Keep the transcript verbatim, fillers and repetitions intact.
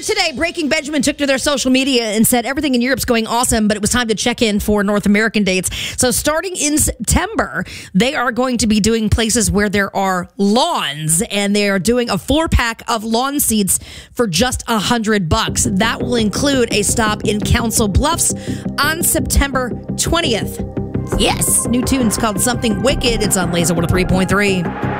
Earlier today, Breaking Benjamin took to their social media and said everything in Europe's going awesome, but it was time to check in for North American dates. So starting in September, they are going to be doing places where there are lawns, and they are doing a four pack of lawn seats for just a hundred bucks. That will include a stop in Council Bluffs on September twentieth. Yes, new tune's called Something Wicked. It's on Laser one oh three point three.